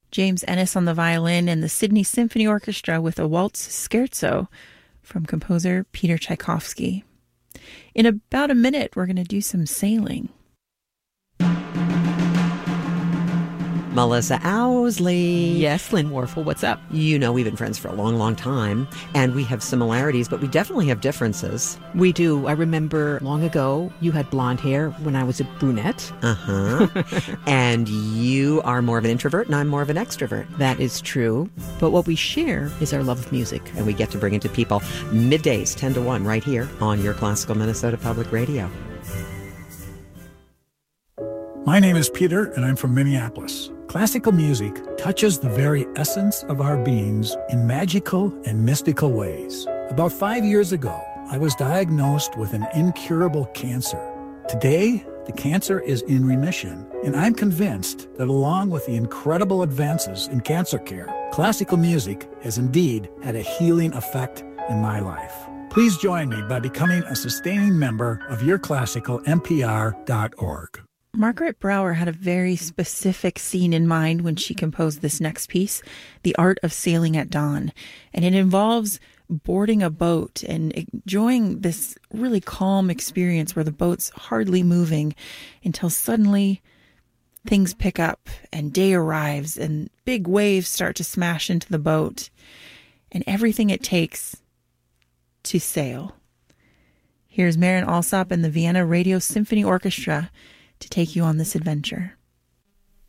James Ennis on the violin, and the Sydney Symphony Orchestra with a waltz scherzo from composer Peter Tchaikovsky. In about a minute, we're going to do some sailing. Melissa Owsley. Yes, Lynn Warfel, what's up? You know, we've been friends for a long, long time, and we have similarities, but we definitely have differences. We do. I remember long ago, you had blonde hair when I was a brunette. And you are more of an introvert, and I'm more of an extrovert. That is true. But what we share is our love of music. And we get to bring it to people middays, 10 to 1, right here on your Classical Minnesota Public Radio. My name is Peter, and I'm from Minneapolis. Classical music touches the very essence of our beings in magical and mystical ways. About 5 years ago, I was diagnosed with an incurable cancer. Today, the cancer is in remission, and I'm convinced that along with the incredible advances in cancer care, classical music has indeed had a healing effect in my life. Please join me by becoming a sustaining member of yourclassicalmpr.org. Margaret Brower had a very specific scene in mind when she composed this next piece, The Art of Sailing at Dawn. And it involves boarding a boat and enjoying this really calm experience where the boat's hardly moving until suddenly things pick up and day arrives and big waves start to smash into the boat and everything it takes to sail. Here's Marin Alsop and the Vienna Radio Symphony Orchestra to take you on this adventure.